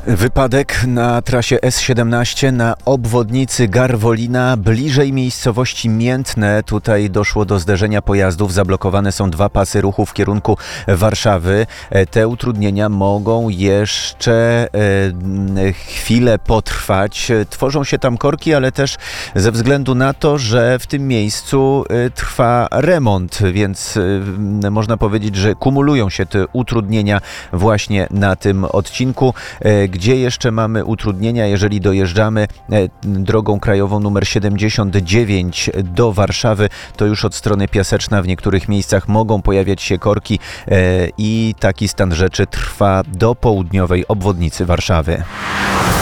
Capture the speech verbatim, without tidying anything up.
Wypadek na trasie S siedemnaście na obwodnicy Garwolina, bliżej miejscowości Miętne. Tutaj doszło do zderzenia pojazdów. Zablokowane są dwa pasy ruchu w kierunku Warszawy. Te utrudnienia mogą jeszcze e, chwilę potrwać. Tworzą się tam korki, ale też ze względu na to, że w tym miejscu e, trwa remont, więc e, można powiedzieć, że kumulują się te utrudnienia właśnie na tym odcinku. E, Gdzie jeszcze mamy utrudnienia, jeżeli dojeżdżamy drogą krajową numer siedemdziesiąt dziewięć do Warszawy, to już od strony Piaseczna w niektórych miejscach mogą pojawiać się korki i taki stan rzeczy trwa do południowej obwodnicy Warszawy.